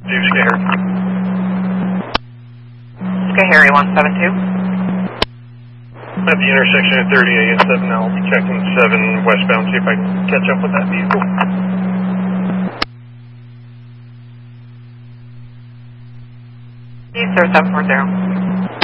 Dave Scaher. Harry 172. At the intersection of 30A and 7, I'll be checking 7 westbound, see if I can catch up with that vehicle. East or 740.